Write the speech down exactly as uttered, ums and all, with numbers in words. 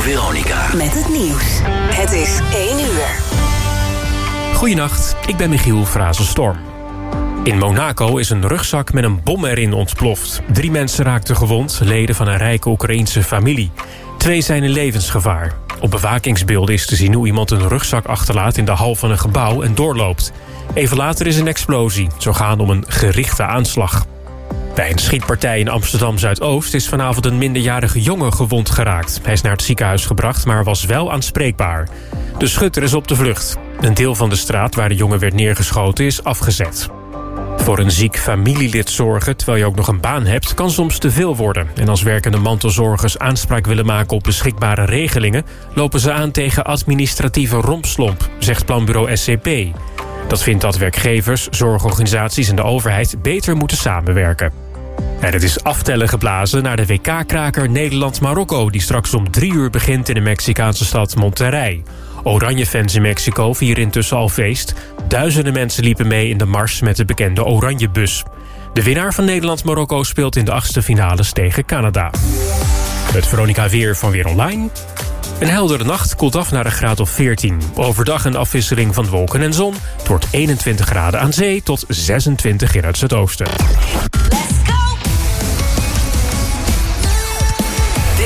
Veronica. Met het nieuws. Het is één uur. Goedenacht, ik ben Michiel Frazenstorm. In Monaco is een rugzak met een bom erin ontploft. Drie mensen raakten gewond, leden van een rijke Oekraïense familie. Twee zijn in levensgevaar. Op bewakingsbeelden is te zien hoe iemand een rugzak achterlaat in de hal van een gebouw en doorloopt. Even later is een explosie. Het zou gaan om een gerichte aanslag. Bij een schietpartij in Amsterdam-Zuidoost is vanavond een minderjarige jongen gewond geraakt. Hij is naar het ziekenhuis gebracht, maar was wel aanspreekbaar. De schutter is op de vlucht. Een deel van de straat waar de jongen werd neergeschoten is afgezet. Voor een ziek familielid zorgen terwijl je ook nog een baan hebt kan soms te veel worden. En als werkende mantelzorgers aanspraak willen maken op beschikbare regelingen, lopen ze aan tegen administratieve rompslomp, zegt planbureau S C P. Dat vindt dat werkgevers, zorgorganisaties en de overheid beter moeten samenwerken. En het is aftellen geblazen naar de W K-kraker Nederland-Marokko, die straks om drie uur begint in de Mexicaanse stad Monterrey. Oranje-fans in Mexico vieren intussen al feest. Duizenden mensen liepen mee in de mars met de bekende Oranjebus. De winnaar van Nederland-Marokko speelt in de achtste finales tegen Canada. Het Veronica weer van Weer Online. Een heldere nacht koelt af naar een graad of veertien. Overdag een afwisseling van wolken en zon. Het wordt eenentwintig graden aan zee tot zesentwintig in het zuidoosten.